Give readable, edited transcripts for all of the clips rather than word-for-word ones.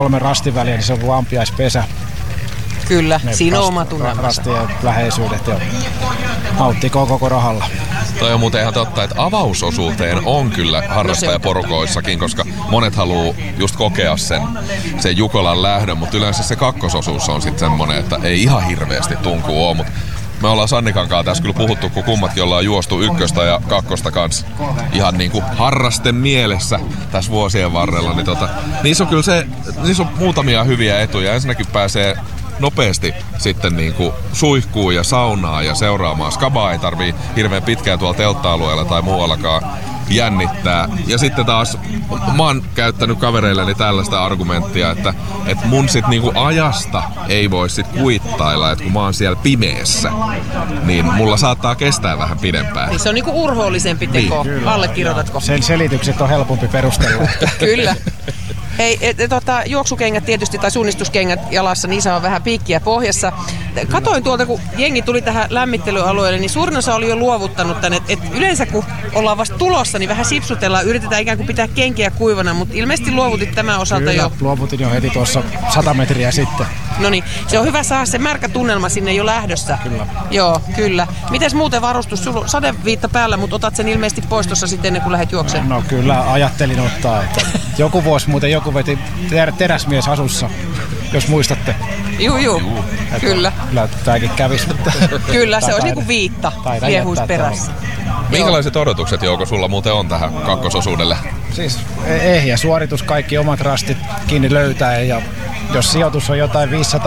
3 rastin väliä, niin se on kuin ampiaispesä. Kyllä, siinä on oma tunnelmansa. Rastien läheisyydet ja nauttii koko rahalla. Toi on muuten ihan totta, että avausosuuteen on kyllä harrastajaporukoissakin, koska monet haluaa just kokea sen Jukolan lähdön, mutta yleensä se kakkososuus on sitten semmonen, että ei ihan hirveästi tunkua ole, mutta me ollaan Sannikan kanssa tässä kyllä puhuttu, kun kummatkin ollaan juostu 1. ja 2. kanssa ihan niinku harrasten mielessä tässä vuosien varrella, niin niissä on muutamia hyviä etuja. Ensinnäkin pääsee nopeasti sitten niinku suihkuun ja saunaan ja seuraamaan. Skabaa ei tarvii hirveän pitkään tuolla teltta-alueella tai muuallakaan jännittää. Ja sitten taas mä oon käyttänyt kavereilleni tällaista argumenttia, että mun sit niinku ajasta ei voi sit kuittailla, että kun mä oon siellä pimeässä, niin mulla saattaa kestää vähän pidempään. Niin se on niinku urhoollisempi teko. Niin. Allekirjoitatko? Sen selitykset on helpompi perustella. Kyllä. Hei, juoksukengät tietysti tai suunnistuskengät jalassa, niissä on vähän piikkiä pohjassa. Katoin tuolta, kun jengi tuli tähän lämmittelyalueelle, niin suurin osa oli jo luovuttanut tänne. Et yleensä kun ollaan vasta tulossa, niin vähän sipsutellaan, yritetään ikään kuin pitää kenkiä kuivana, mutta ilmeisesti luovutit tämän osalta Kyllä, jo. luovutin jo heti tuossa 100 metriä sitten. No niin, se on hyvä saada se märkä tunnelma sinne jo lähdössä. Kyllä. Joo, kyllä. Mites muuten varustus? Sulla on sadeviitta päällä, mutta otat sen ilmeisesti pois tuossa sitten ennen kuin lähdet juoksemaan. No kyllä, ajattelin ottaa. Että joku vuosi muuten joku veti teräsmies asussa, jos muistatte. Juu, kyllä. Kyllä tääkin kävisi. Kyllä, se olisi niinku viitta, liehuisi perässä. Minkälaiset odotukset, Jouko, sulla muuten on tähän kakkososuudelle? Siis ehjä suoritus, kaikki omat rastit kiinni löytää, ja jos sijoitus on jotain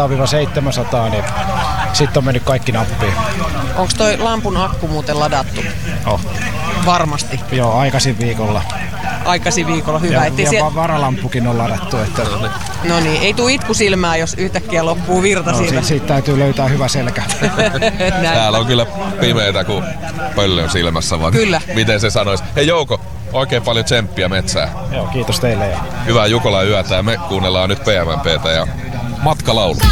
500-700, niin sitten on mennyt kaikki nappiin. Onko toi lampun akku muuten ladattu? Oh. Varmasti. Joo, aikaisin viikolla. Aikaisin viikolla, hyvä. Ja varalampukin on ladattu. Että... No niin, ei tule itku silmään, jos yhtäkkiä loppuu virta siitä. Siitä täytyy löytää hyvä selkä. Täällä on kyllä pimeätä kuin pöllön silmässä, vaan kyllä. Miten se sanoisi. Hei Jouko, oikein paljon tsemppiä metsää. Joo, kiitos teille. Hyvää Jukolan yötä ja me kuunnellaan nyt PMMPtä ja matkalaulu.